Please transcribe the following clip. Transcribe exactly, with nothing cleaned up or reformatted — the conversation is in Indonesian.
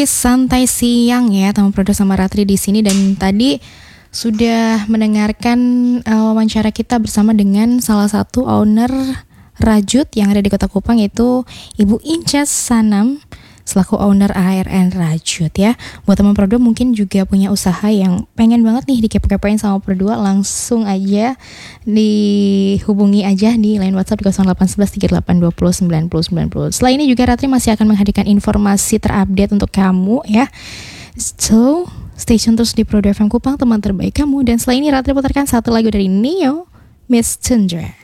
Santai siang ya, teman Prodo sama Ratri di sini, dan tadi sudah mendengarkan uh, wawancara kita bersama dengan salah satu owner Rajut yang ada di Kota Kupang, yaitu Ibu Inces Sanam selaku owner A R N Rajut ya. Buat teman Prodo mungkin juga punya usaha yang pengen banget nih dikepo-kepoin sama Prodo, langsung aja dihubungi aja di line WhatsApp di nol delapan satu satu tiga delapan dua nol sembilan nol sembilan nol. Setelah ini juga Ratri masih akan menghadirkan informasi terupdate untuk kamu ya. So, stay tune terus di Prodo F M Kupang, teman terbaik kamu. Dan setelah ini Ratri putarkan satu lagu dari Neo, Miss Tundra.